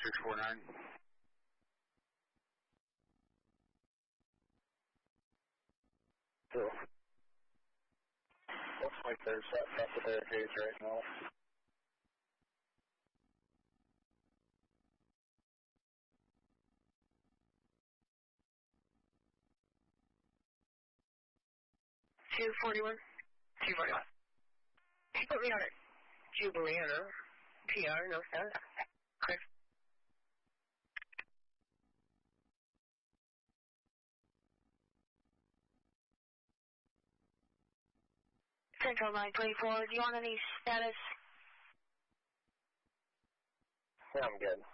649. Cool. Looks like there's set the barricades right now. Two 41. Put me on it. Jubileana. PR, no sense. Chris. Central 924, do you want any status? Yeah, I'm good.